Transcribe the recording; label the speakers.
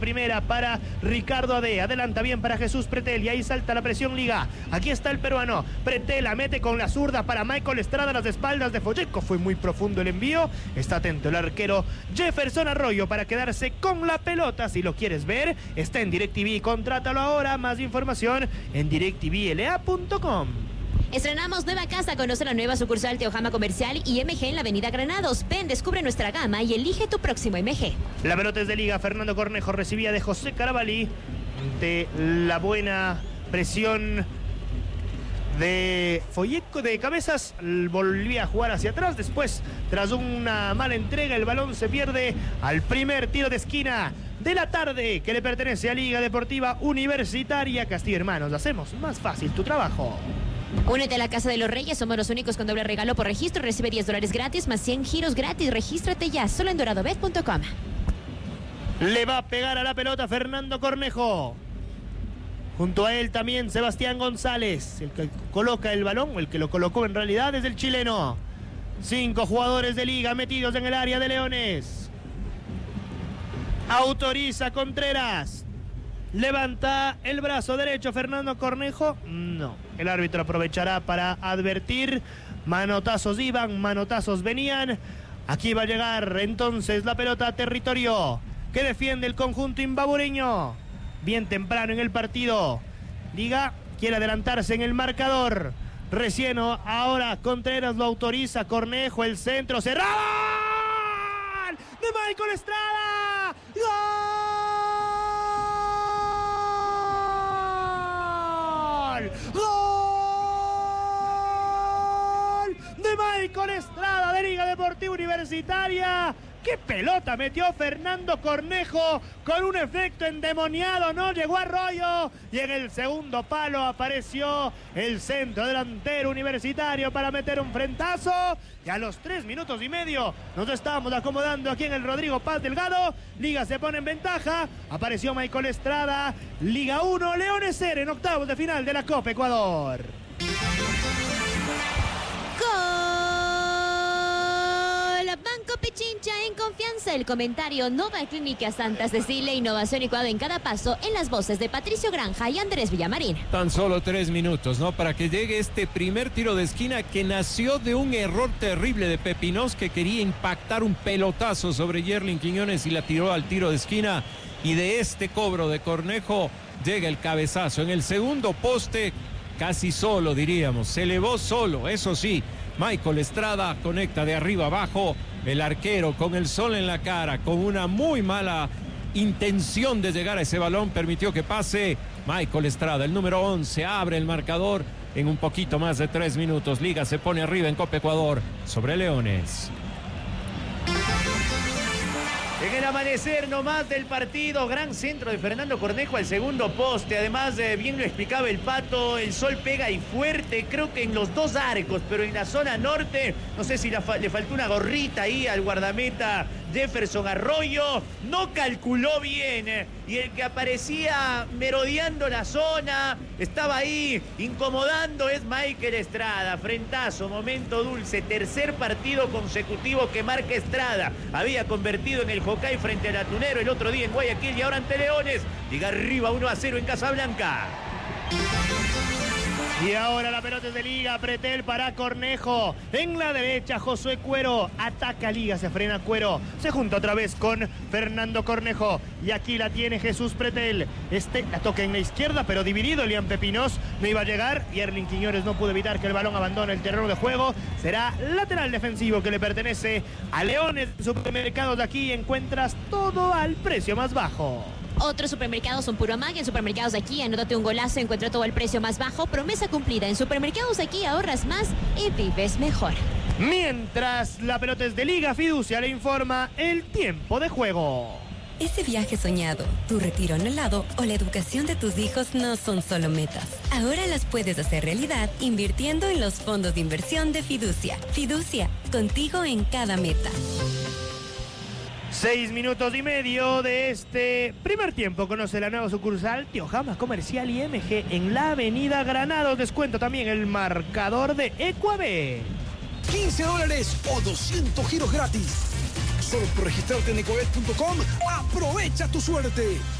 Speaker 1: Primera para Ricardo Ade, adelanta bien para Jesús Pretel y ahí salta la presión Liga. Aquí está el peruano, Pretel la mete con la zurda para Michael Estrada a las espaldas de Folleco, fue muy profundo el envío, está atento el arquero Jefferson Arroyo para quedarse con la pelota. Si lo quieres ver, está en DirecTV, contrátalo ahora, más información en directvla.com.
Speaker 2: Estrenamos nueva casa, conoce la nueva sucursal Teojama Comercial y MG en la avenida Granados. Ven, descubre nuestra gama y elige tu próximo MG.
Speaker 1: La pelota es de Liga, Fernando Cornejo recibía de José Carabalí, de la buena presión de Folleco de cabezas, volvía a jugar hacia atrás, después tras una mala entrega el balón se pierde al primer tiro de esquina de la tarde que le pertenece a Liga Deportiva Universitaria. Castillo Hermanos, hacemos más fácil tu trabajo.
Speaker 2: Únete a la Casa de los Reyes, somos los únicos con doble regalo por registro, recibe $10 gratis más 100 giros gratis, regístrate ya, solo en doradobet.com.
Speaker 1: Le va a pegar a la pelota Fernando Cornejo. Junto a él también Sebastián González, el que coloca el balón, o el que lo colocó en realidad es el chileno. 5 jugadores de Liga metidos en el área de Leones. Autoriza Contreras. Levanta el brazo derecho Fernando Cornejo. No, el árbitro aprovechará para advertir. Manotazos iban, manotazos venían. Aquí va a llegar entonces la pelota a territorio que defiende el conjunto imbabureño. Bien temprano en el partido. Liga quiere adelantarse en el marcador. Recién ahora Contreras lo autoriza. Cornejo, el centro cerrado. De Michael Estrada. ¡Gol! De Michael Estrada de Liga Deportiva Universitaria. ¡Qué pelota metió Fernando Cornejo con un efecto endemoniado! No llegó Arroyo y en el segundo palo apareció el centro delantero universitario para meter un frentazo. Y a los 3 minutos y medio nos estábamos acomodando aquí en el Rodrigo Paz Delgado. Liga se pone en ventaja. Apareció Michael Estrada. Liga 1, Leones 0 en octavos de final de la Copa Ecuador.
Speaker 2: Banco Pichincha en confianza. El comentario Nova Clínica Santa Cecilia, innovación y cuidado en cada paso, en las voces de Patricio Granja y Andrés Villamarín.
Speaker 3: Tan solo 3 minutos, ¿no? Para que llegue este primer tiro de esquina que nació de un error terrible de Pepinos, que quería impactar un pelotazo sobre Yerlin Quiñones y la tiró al tiro de esquina. Y de este cobro de Cornejo llega el cabezazo en el segundo poste, casi solo diríamos, se elevó solo, eso sí. Michael Estrada conecta de arriba abajo, el arquero con el sol en la cara, con una muy mala intención de llegar a ese balón, permitió que pase. Michael Estrada, el número 11, abre el marcador en un poquito más de 3 minutos. Liga se pone arriba en Copa Ecuador sobre Leones.
Speaker 4: En el amanecer nomás del partido, gran centro de Fernando Cornejo al segundo poste. Además, bien lo explicaba el Pato, el sol pega y fuerte, creo que en los 2 arcos, pero en la zona norte, no sé si le faltó una gorrita ahí al guardameta Jefferson Arroyo, no calculó bien, y el que aparecía merodeando la zona, estaba ahí incomodando, es Michael Estrada. Frentazo, momento dulce, tercer partido consecutivo que marca Estrada. Había convertido en el Jocay frente al Atunero el otro día en Guayaquil y ahora ante Leones. Liga arriba 1-0 en Casablanca.
Speaker 1: Y ahora la pelota es de Liga, Pretel para Cornejo. En la derecha, Josué Cuero. Ataca Liga, se frena Cuero. Se junta otra vez con Fernando Cornejo. Y aquí la tiene Jesús Pretel. La toca en la izquierda, pero dividido. Elian Pepinos no iba a llegar. Y Yerlin Quiñones no pudo evitar que el balón abandone el terreno de juego. Será lateral defensivo que le pertenece a Leones. Supermercados de aquí encuentras todo al precio más bajo.
Speaker 2: Otros supermercados son puro amague. En Supermercados de Aquí, anótate un golazo, encuentra todo el precio más bajo. Promesa cumplida. En Supermercados de Aquí ahorras más y vives mejor.
Speaker 1: Mientras la pelota es de Liga, Fiducia le informa el tiempo de juego.
Speaker 5: Ese viaje soñado, tu retiro anhelado o la educación de tus hijos no son solo metas. Ahora las puedes hacer realidad invirtiendo en los fondos de inversión de Fiducia. Fiducia, contigo en cada meta.
Speaker 1: 6 minutos y medio de este primer tiempo. Conoce la nueva sucursal Teojama Comercial y MG en la avenida Granados. Descuento también el marcador de Ecuabet.
Speaker 6: $15 o 200 giros gratis. Solo por registrarte en ecobet.com, aprovecha tu suerte.